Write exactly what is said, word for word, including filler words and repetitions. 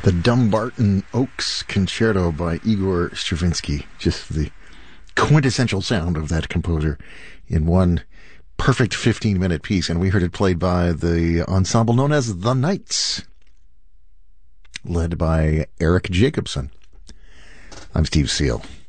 The Dumbarton Oaks Concerto by Igor Stravinsky. Just the quintessential sound of that composer in one perfect fifteen-minute piece. And we heard it played by the ensemble known as The Knights, led by Eric Jacobson. I'm Steve Seal.